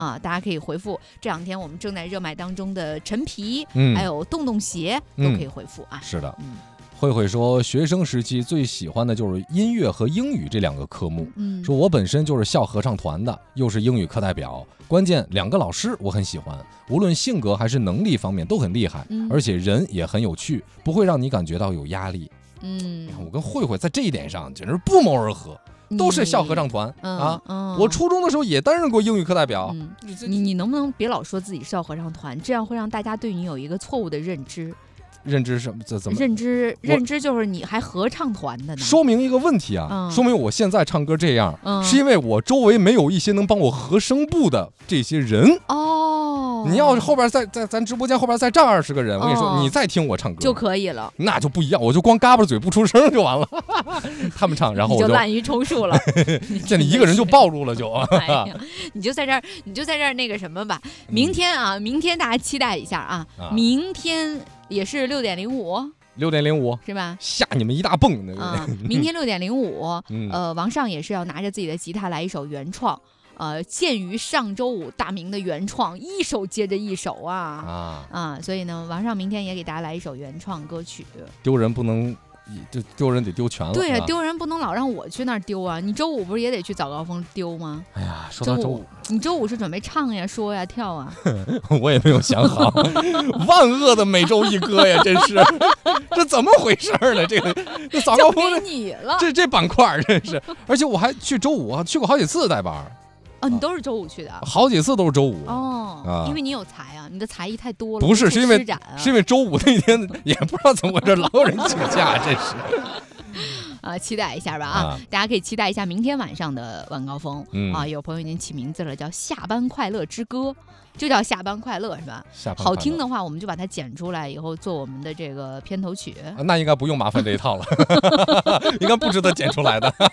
啊，大家可以回复这2天我们正在热卖当中的陈皮，还有洞洞鞋都可以回复啊。 是的。慧慧说，学生时期最喜欢的就是音乐和英语这2个科目。说我本身就是校合唱团的，又是英语课代表，关键2个老师我很喜欢，无论性格还是能力方面都很厉害，而且人也很有趣，不会让你感觉到有压力。你看我跟慧慧在这一点上简直不谋而合，都是校合唱团我初中的时候也担任过英语课代表。 你能不能别老说自己校合唱团，这样会让大家对你有一个错误的认知。 认知什么？怎么认知就是你还合唱团的呢？ 说明一个问题啊，说明我现在唱歌这样，是因为我周围没有一些能帮我合声部的这些人。你要是后边咱直播间后边再站20个人，我跟你说，你再听我唱歌就可以了， 那就不一样，我就光嘎巴嘴不出声就完了。他们唱，然后我就滥竽充数了。 这你一个人就暴露了就。 你就在这儿那个什么吧。明天大家期待一下啊，明天。也是6:05是吧？ 吓你们一大蹦明天6:05，王上也是要拿着自己的吉他来一首原创，鉴于上周五大明的原创一首接着一首所以呢，王上明天也给大家来一首原创歌曲。 丢人不能。就丢人得丢全了。 对丢人不能老让我去那儿丢啊！你周五不是也得去早高峰丢吗？ 哎呀，说到周五， 你周五是准备唱呀、说呀、跳啊？ 我也没有想好，万恶的每周一歌呀，真是，这怎么回事呢？这早高峰就给你了， 这板块真是，而且我还去周五去过好几次带班。 你都是周五去的？ 好几次都是周五因为你有才啊，你的才艺太多了。 不是，是因为周五那天也不知道怎么回事，老有人请假，真是。 期待一下吧大家可以期待一下明天晚上的晚高峰有朋友已经起名字了，叫下班快乐之歌，就叫下班快乐是吧？好听的话我们就把它剪出来以后做我们的这个片头曲。 那应该不用麻烦这一套了。应该不值得剪出来的。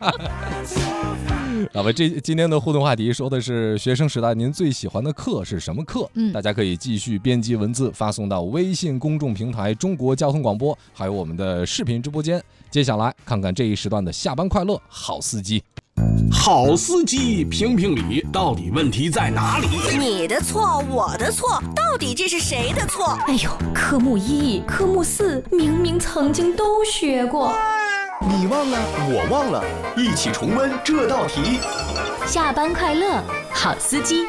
好吧，今天的互动话题说的是学生时代您最喜欢的课是什么课？大家可以继续编辑文字发送到微信公众平台中国交通广播，还有我们的视频直播间。接下来看看这一时段的下班快乐好司机。 好司机评评理，到底问题在哪里？ 你的错，我的错，到底这是谁的错？ 哎呦，科目1、科目4明明曾经都学过。 你忘了，我忘了，一起重温这道题。 下班快乐，好司机。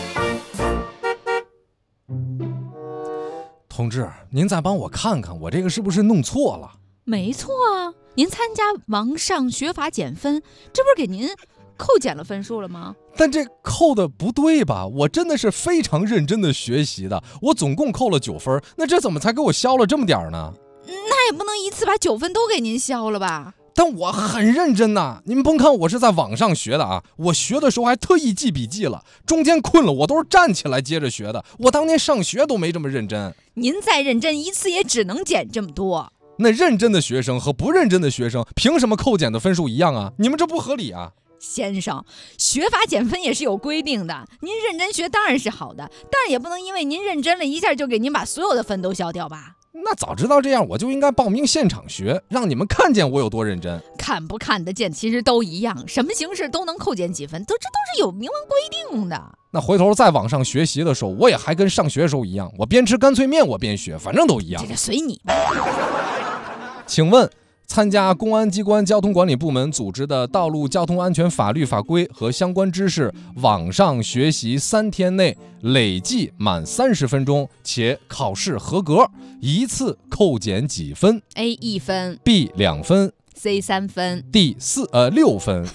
同志，您再帮我看看，我这个是不是弄错了？ 没错啊，您参加王上学法减分，这不是给您扣减了分数了吗？ 但这扣的不对吧？我真的是非常认真的学习的，我总共扣了9分，那这怎么才给我消了这么点呢？ 那也不能一次把9分都给您消了吧？ 但我很认真呐，您甭看我是在网上学的我学的时候还特意记笔记了，中间困了我都是站起来接着学的，我当年上学都没这么认真。 您再认真一次也只能减这么多。 那认真的学生和不认真的学生凭什么扣减的分数一样啊？你们这不合理啊！ 先生，学法减分也是有规定的，您认真学当然是好的，但是也不能因为您认真了一下就给您把所有的分都消掉吧。 那早知道这样，我就应该报名现场学，让你们看见我有多认真。 看不看得见其实都一样，什么形式都能扣减几分，这都是有明文规定的。 那回头在网上学习的时候，我也还跟上学时候一样，我边吃干脆面我边学，反正都一样。 这个随你吧。 请问参加公安机关交通管理部门组织的道路交通安全法律法规和相关知识网上学习3天内累计满30分钟且考试合格，一次扣减几分？ A 1分， B 2分， C 3分， D 6分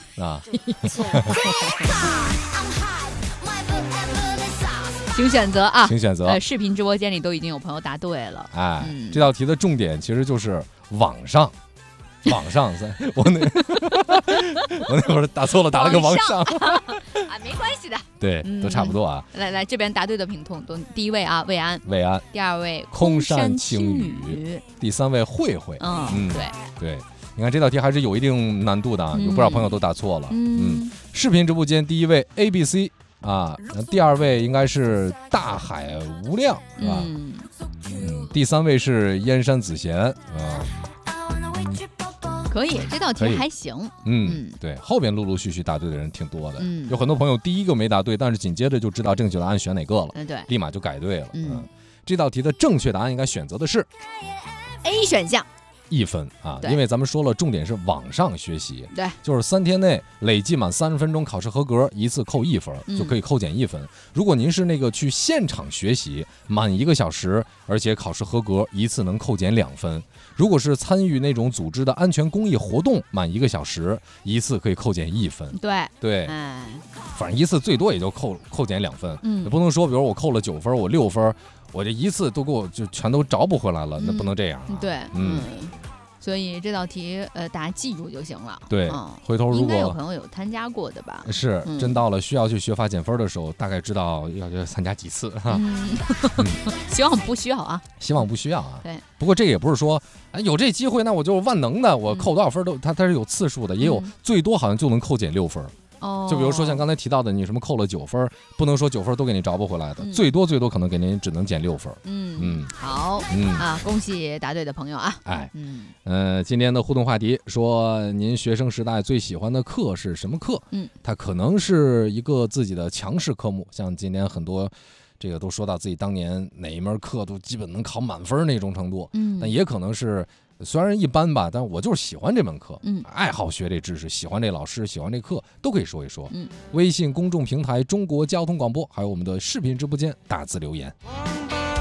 请选择啊！ 请选择。 视频直播间里都已经有朋友答对了。 这道题的重点其实就是网上，我那会儿打错了，打了个网上没关系的， 对，都差不多啊。 来这边答对的品通，第一位魏安，第二位空山青雨，第3位慧慧。对，你看这道题还是有一定难度的，有不少朋友都答错了。视频直播间第1位 ABC。第2位应该是大海无量，是吧？第3位是燕山子贤可以，这道题还行。 对，后边陆陆续续答对的人挺多的。有很多朋友第一个没答对，但是紧接着就知道正确答案选哪个了， 对， 立马就改对了。这道题的正确答案应该选择的是 A 选项。 1分啊，因为咱们说了，重点是网上学习， 对， 就是3天内累计满30分钟考试合格，一次扣1分，就可以扣减1分。如果您是那个去现场学习满1个小时，而且考试合格，一次能扣减2分。如果是参与那种组织的安全公益活动满1个小时，一次可以扣减1分。 对， 反正一次最多也就扣减2分，也不能说，比如我扣了9分，我6分。我这一次都给我就全都找不回来了，那不能这样啊。 对，所以这道题大家记住就行了。 对，回头如果应该有朋友有参加过的吧？ 是，真到了需要去学法减分的时候，大概知道要参加几次哈。 希望不需要啊。 希望不需要啊。 对。 不过这也不是说，有这机会那我就万能的，我扣多少分都它是有次数的，也有最多好像就能扣减6分。就比如说像刚才提到的，你什么扣了9分，不能说9分都给你找不回来的，最多可能给您只能减6分。 好，恭喜答对的朋友啊！ 今天的互动话题说，您学生时代最喜欢的课是什么课？它可能是一个自己的强势科目，像今天很多这个都说到自己当年哪一门课都基本能考满分那种程度，但也可能是。虽然一般吧，但我就是喜欢这门课，爱好学这知识，喜欢这老师，喜欢这课，都可以说一说。微信公众平台中国交通广播，还有我们的视频直播间打字留言。